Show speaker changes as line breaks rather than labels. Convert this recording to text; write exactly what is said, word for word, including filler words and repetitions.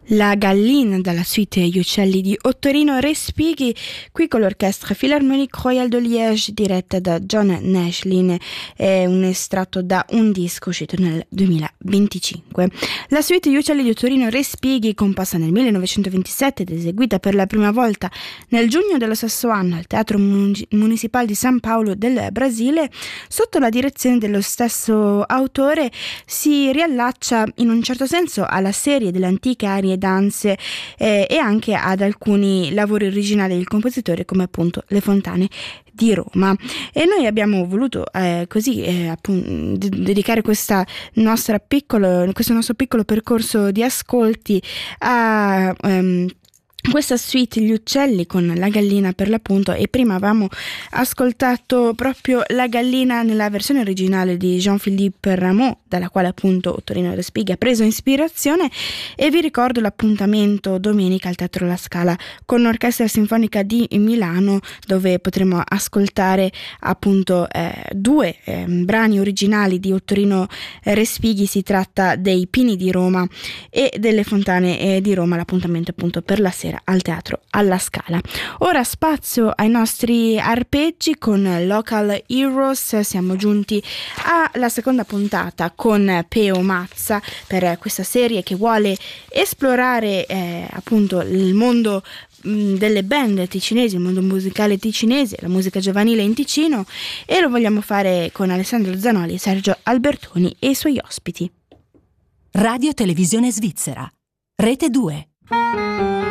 La Gallina dalla suite Gli uccelli di Ottorino Respighi, qui con l'Orchestra Philharmonique Royale de Liège diretta da John Nashlin, è un estratto da un disco uscito nel duemilaventicinque. La suite Gli uccelli di Ottorino Respighi, composta nel millenovecentoventisette ed eseguita per la prima volta nel giugno dello stesso anno al Teatro Municipale di San Paolo del Brasile, sotto la direzione dello stesso autore, si riallaccia in un certo senso alla serie delle antiche arie danze eh, e anche ad alcuni lavori originali del compositore, come appunto Le fontane di Roma. E noi abbiamo voluto eh, così eh, appunto, d- dedicare questa nostra piccolo, questo nostro piccolo percorso di ascolti a um, questa suite Gli uccelli con La Gallina per l'appunto. E prima avevamo ascoltato proprio La Gallina nella versione originale di Jean-Philippe Rameau, dalla quale appunto Ottorino Respighi ha preso ispirazione. E vi ricordo l'appuntamento domenica al Teatro La Scala con l'Orchestra Sinfonica di Milano, dove potremo ascoltare appunto eh, due eh, brani originali di Ottorino Respighi. Si tratta dei Pini di Roma e delle Fontane eh, di Roma. L'appuntamento appunto per la sera al Teatro alla Scala. Ora spazio ai nostri arpeggi con Local Heroes. Siamo giunti alla seconda puntata con Peo Mazza per questa serie che vuole esplorare eh, appunto il mondo mh, delle band ticinesi, il mondo musicale ticinese, la musica giovanile in Ticino, e lo vogliamo fare con Alessandro Zanoli, Sergio Albertoni e i suoi ospiti.
Radio Televisione Svizzera, Rete due.